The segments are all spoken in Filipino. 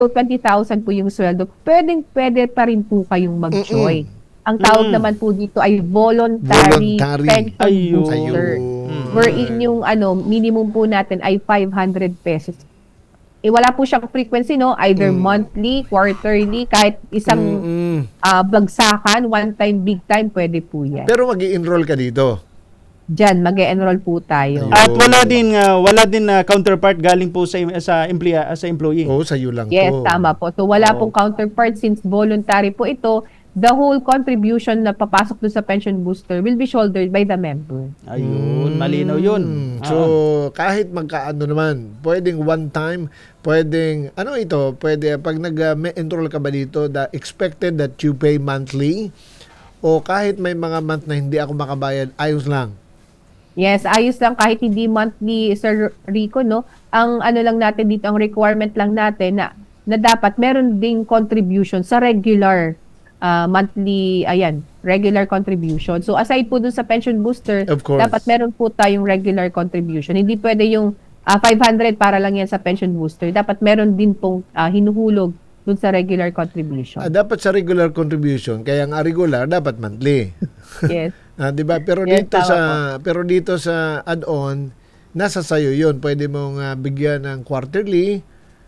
So 20,000 po yung sweldo, pwede pa rin po kayong mag-join. Ang tawag naman po dito ay voluntary pension Ayun. booster. Ayun. Wherein yung minimum po natin ay 500 pesos. Wala po siyang frequency, no? Either monthly, quarterly, kahit isang bagsakan, one time, big time, pwede po yan. Pero mag-i-enroll ka dito. Diyan, mag-e-enroll po tayo. Ayun. At wala din counterpart galing po sa employee. Oo, sa'yo lang Yes, to. tama po. So wala pong counterpart since voluntary po ito. The whole contribution na papasok doon sa pension booster will be shouldered by the member. Ayun, malinaw yun. So, kahit magkaano naman, pwedeng one time, pwedeng, ano ito, pwede, pag nag-enroll ka ba dito, expected that you pay monthly, o kahit may mga month na hindi ako makabayad, ayos lang. Yes, ayos lang kahit hindi monthly, Sir Rico, no? Ang ano lang natin dito, ang requirement lang natin na dapat meron ding contribution sa regular monthly, regular contribution. So aside po dun sa pension booster, Of course. dapat meron po tayong regular contribution. Hindi pwede yung 500 para lang yan sa pension booster. Dapat meron din pong hinuhulog dun sa regular contribution. Dapat sa regular contribution, kaya nga regular, dapat monthly. Yes. 'Di ba? Pero Yes, dito sa add-on, nasa sayo 'yon. Pwede mong bigyan ng quarterly.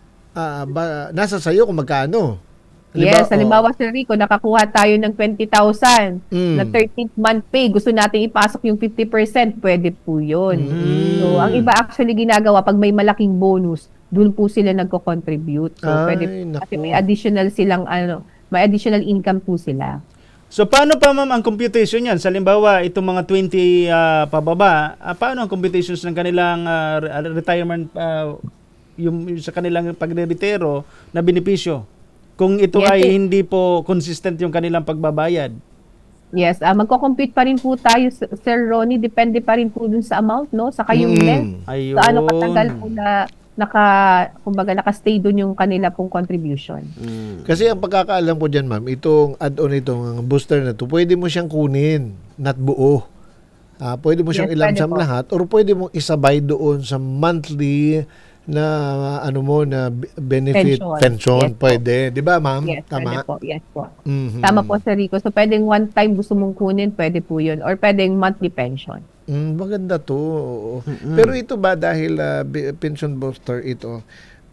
Nasa sayo kung magkano. Yes, halimbawa Sir Rico, nakakuha tayo ng 20,000 na 13th month pay. Gusto nating ipasok yung 50%, pwede po yun. So, ang iba actually ginagawa, pag may malaking bonus, dun po sila nagko-contribute. So, pwede kasi may additional silang, may additional income po sila. So, paano pa ma'am ang computation yan? Sa halimbawa, itong mga 20 pababa, paano ang computations ng kanilang retirement, yung sa kanilang pagre-retiro na benepisyo? Kung ito ay hindi po consistent yung kanilang pagbabayad. Yes, magko-compute pa rin po tayo, Sir Ronnie. Depende pa rin po dun sa amount, no? Sa kayong length. Ayun. So, ano katagal po na naka-stay dun yung kanila pong contribution. Kasi ang pagkakaalam ko dyan, ma'am, itong add-on, itong booster na to, pwede mo siyang kunin, not buo. Pwede mo siyang ilamsam lahat, or pwede mo isabay doon sa monthly na na benefit pension. Yes, pwede, 'di ba, ma'am? Yes, Tama po. Yes po. Tama po, Sir Rico. So pwedeng one time gusto mong kunin, pwede po 'yun, or pwedeng monthly pension. Maganda to. Pero ito ba dahil pension booster ito,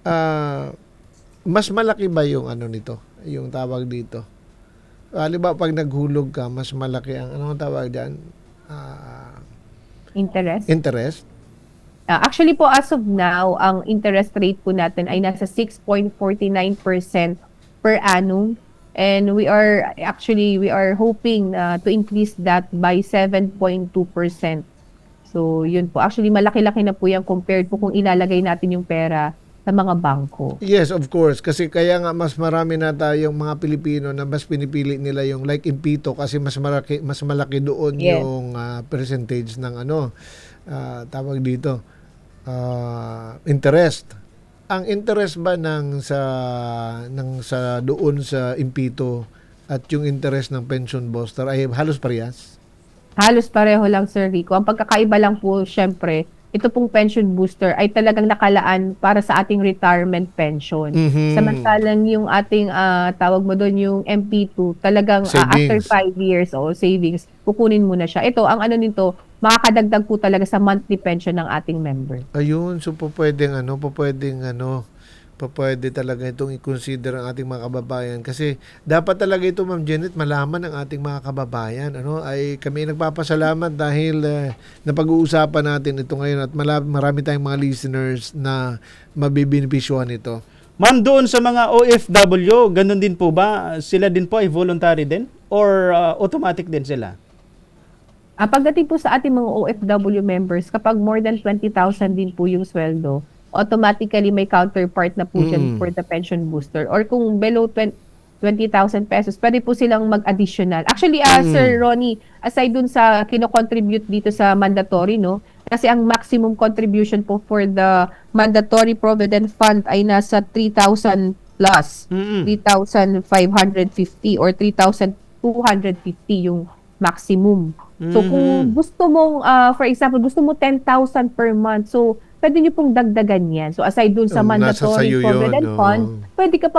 mas malaki ba yung nito, yung tawag dito? Halimbawa pag naghulog ka, mas malaki ang anong tawag diyan? Interest? Actually po, as of now, ang interest rate po natin ay nasa 6.49% per annum. And we are hoping to increase that by 7.2%. So, yun po. Actually, malaki-laki na po yan compared po kung ilalagay natin yung pera sa mga bangko. Yes, of course. Kasi kaya nga mas marami na tayong mga Pilipino na mas pinipili nila yung like Impito kasi mas malaki doon yung percentage ng tawag dito. Interest. Ang interest ba sa doon sa Impito at yung interest ng pension booster ay halos parehas? Halos pareho lang, Sir Rico. Ang pagkakaiba lang po, syempre, ito pong pension booster ay talagang nakalaan para sa ating retirement pension. Samantalang yung ating tawag mo doon, yung MP2, talagang after 5 years savings, kukunin mo na siya. Ito, ang nito, makakadagdag po talaga sa monthly pension ng ating member. Ayun, so pwede talaga itong i-consider ang ating mga kababayan kasi dapat talaga ito, Ma'am Janet, malaman ng ating mga kababayan. Ay kami nagpapasalamat dahil napag-uusapan natin ito ngayon at marami tayong mga listeners na mabibinipisyuhan ito. Ma'am, doon sa mga OFW, ganun din po ba? Sila din po ay voluntary din? Or automatic din sila? Pagdating po sa ating mga OFW members, kapag more than 20,000 din po yung sweldo, automatically may counterpart na po dyan for the pension booster. Or kung below 20,000 pesos, pwede po silang mag-additional. Actually, Sir Ronnie, aside dun sa kino-contribute dito sa mandatory, no? Kasi ang maximum contribution po for the mandatory provident fund ay nasa 3,000 plus. 3,550 or 3,250 yung maximum. So kung gusto mong, for example, gusto mo 10,000 per month, so pwede nyo pong dagdagan yan. So aside dun sa Nasa mandatory sayo yun, provident no? fund, pwede ka pa